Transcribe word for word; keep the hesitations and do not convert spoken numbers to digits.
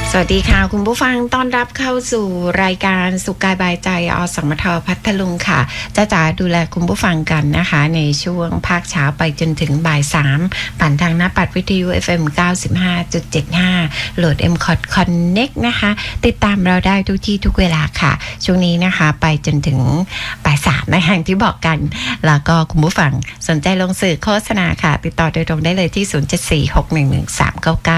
สวัสดีค่ะคุณผู้ฟังต้อนรับเข้าสู่รายการสุขกายบายใจอสมทพัทลุงค่ะจ้าจ๋าดูแลคุณผู้ฟังกันนะคะในช่วงภาคเช้าไปจนถึงบ่ายสามผ่านทางหน้าปัดวิทยุ เอฟ เอ็ม เก้าสิบห้าจุดเจ็ดห้า โหลด เอ็ม คอท Connect นะคะติดตามเราได้ทุกที่ทุกเวลาค่ะช่วงนี้นะคะไปจนถึงบ่ายสามนะอย่างที่บอกกันแล้วก็คุณผู้ฟังสนใจลงสื่อโฆษณาค่ะติดต่อโดยตรงได้เลยที่ศูนย์ เจ็ด สี่ หก หนึ่ง หนึ่ง สาม เก้า เก้า